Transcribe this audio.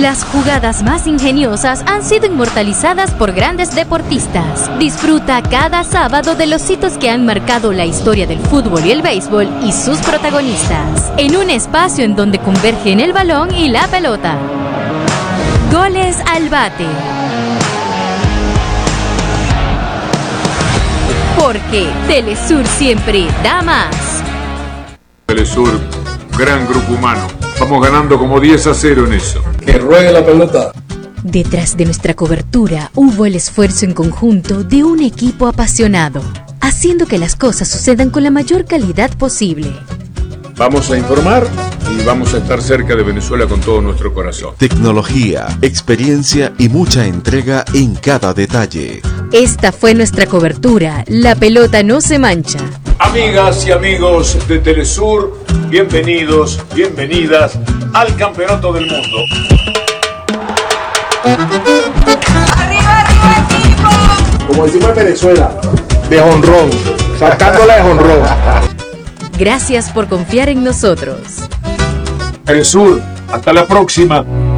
Las jugadas más ingeniosas han sido inmortalizadas por grandes deportistas. Disfruta cada sábado de los hitos que han marcado la historia del fútbol y el béisbol y sus protagonistas, en un espacio en donde convergen el balón y la pelota. Goles al bate. Porque Telesur siempre da más. Telesur, gran grupo humano. Vamos ganando como 10-0 en eso. Que ruegue la pelota. Detrás de nuestra cobertura hubo el esfuerzo en conjunto de un equipo apasionado, haciendo que las cosas sucedan con la mayor calidad posible. Vamos a informar y vamos a estar cerca de Venezuela con todo nuestro corazón. Tecnología, experiencia y mucha entrega en cada detalle. Esta fue nuestra cobertura. La pelota no se mancha. Amigas y amigos de Telesur, bienvenidos, bienvenidas al Campeonato del Mundo. ¡Arriba, arriba, equipo! Como decimos en Venezuela, de jonrón, sacándola de jonrón. Gracias por confiar en nosotros. Telesur, hasta la próxima.